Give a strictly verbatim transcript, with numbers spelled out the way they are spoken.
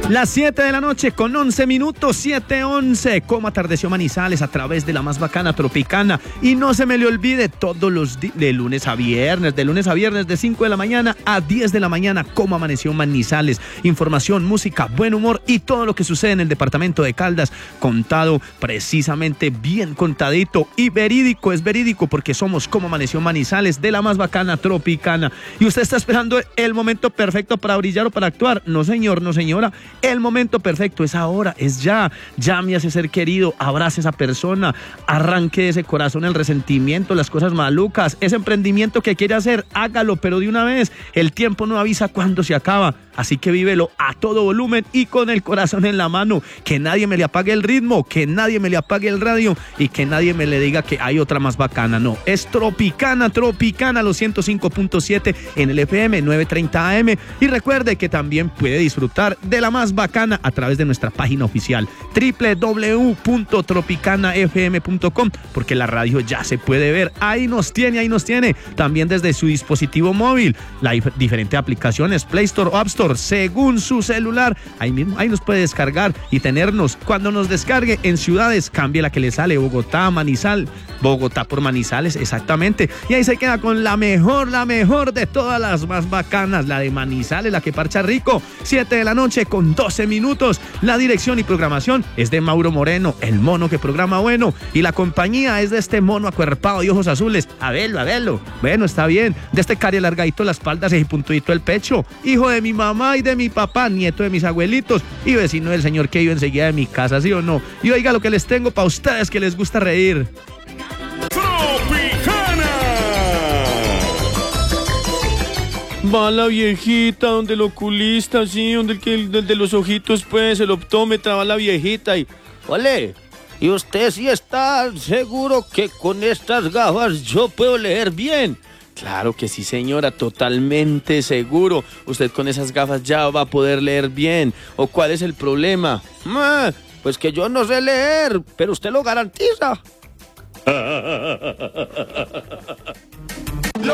Las siete de la noche con once minutos, siete once. Cómo atardeció Manizales a través de la más bacana Tropicana. Y no se me le olvide, todos los días, de lunes a viernes, de lunes a viernes, de cinco de la mañana a diez de la mañana, cómo amaneció Manizales. Información, música, buen humor y todo lo que sucede en el departamento de Caldas, contado precisamente, bien contadito y verídico. Es verídico porque somos Cómo amaneció Manizales de la más bacana Tropicana. Y usted está esperando el momento perfecto para brillar o para actuar. No, señor, no, señora. El momento perfecto es ahora, es ya. Llame a ese ser querido, abrace a esa persona, arranque de ese corazón el resentimiento, las cosas malucas, ese emprendimiento que quiere hacer, hágalo, pero de una vez. El tiempo no avisa cuándo se acaba, así que vívelo a todo volumen y con el corazón en la mano. Que nadie me le apague el ritmo, que nadie me le apague el radio y que nadie me le diga que hay otra más bacana. No, es Tropicana, Tropicana, los ciento cinco punto siete en el F M novecientos treinta A M. Y recuerde que también puede disfrutar de la más bacana a través de nuestra página oficial doble u doble u doble u punto tropicana f m punto com, porque la radio ya se puede ver. Ahí nos tiene, ahí nos tiene. También desde su dispositivo móvil, las dif- diferentes aplicaciones, Play Store o App Store, según su celular. Ahí mismo, ahí nos puede descargar y tenernos. Cuando nos descargue en ciudades, cambie la que le sale, Bogotá, Manizal, Bogotá por Manizales, exactamente. Y ahí se queda con la mejor, la mejor de todas las más bacanas, la de Manizales, la que parcha rico. siete de la noche con doce minutos. La dirección y programación es de Mauro Moreno, el mono que programa bueno. Y la compañía es de este mono acuerpado y ojos azules. A verlo, a verlo. Bueno, está bien. De este cari alargadito la espalda y puntudito el pecho. Hijo de mi mamá y de mi papá, nieto de mis abuelitos y vecino del señor que vive enseguida de mi casa, ¿sí o no? Y oiga lo que les tengo para ustedes que les gusta reír. Va la viejita, donde el oculista, sí, donde el, que, el de los ojitos, pues, el optómetra, va la viejita y... Ole, ¿y usted sí está seguro que con estas gafas yo puedo leer bien? Claro que sí, señora, totalmente seguro. Usted con esas gafas ya va a poder leer bien. ¿O cuál es el problema? Ah, pues que yo no sé leer, pero usted lo garantiza.